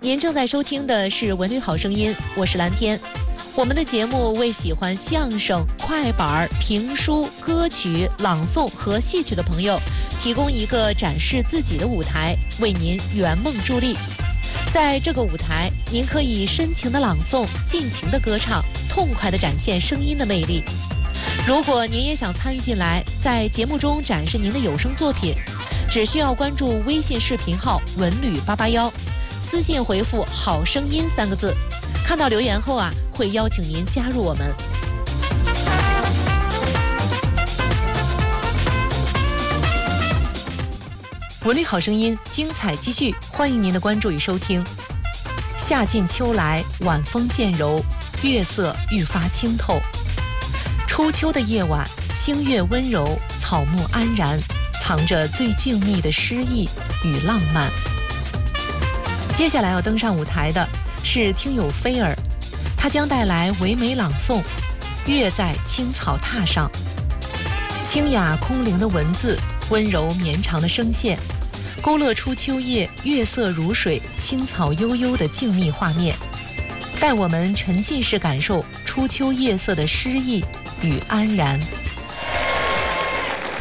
您正在收听的是《文旅好声音》，我是蓝天。我们的节目为喜欢相声、快板、评书、歌曲、朗诵和戏曲的朋友提供一个展示自己的舞台，为您圆梦助力。在这个舞台，您可以深情的朗诵，尽情的歌唱，痛快的展现声音的魅力。如果您也想参与进来，在节目中展示您的有声作品，只需要关注微信视频号文旅881，私信回复好声音3个字，看到留言后会邀请您加入我们。文旅好声音精彩继续，欢迎您的关注与收听。夏尽秋来，晚风渐柔，月色愈发清透。初秋的夜晚，星月温柔，草木安然，藏着最静谧的诗意与浪漫。接下来要登上舞台的是听友菲儿，他将带来唯美朗诵《月在青草榻上》。清雅空灵的文字，温柔绵长的声线，勾勒出秋夜月色如水、青草悠悠的静谧画面，带我们沉浸式感受初秋夜色的诗意与安然。